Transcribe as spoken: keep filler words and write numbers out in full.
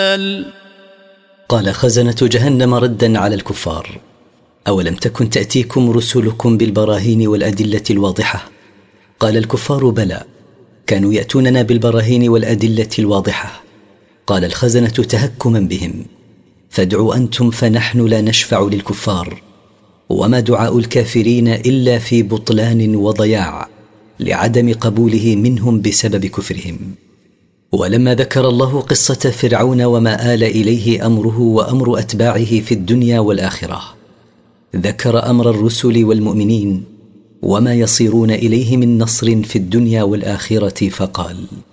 قال خزنة جهنم ردا على الكفار: أولم تكن تأتيكم رسلكم بالبراهين والأدلة الواضحة؟ قال الكفار: بلى، كانوا يأتوننا بالبراهين والأدلة الواضحة. قال الخزنة تهكما بهم: فادعوا أنتم فنحن لا نشفع للكفار، وما دعاء الكافرين إلا في بطلان وضياع لعدم قبوله منهم بسبب كفرهم. ولما ذكر الله قصة فرعون وما آل إليه أمره وأمر أتباعه في الدنيا والآخرة، ذكر أمر الرسل والمؤمنين وما يصيرون إليه من نصر في الدنيا والآخرة، فقال: